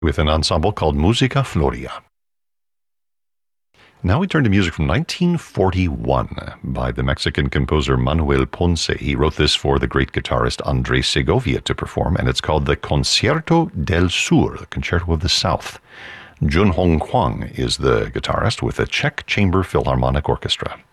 with an ensemble called Musica Floria. Now we turn to music from 1941 by the Mexican composer Manuel Ponce. He wrote this for the great guitarist Andres Segovia to perform, and it's called the Concierto del Sur, the Concerto of the South. Junhong Kwang is the guitarist with the Czech Chamber Philharmonic Orchestra.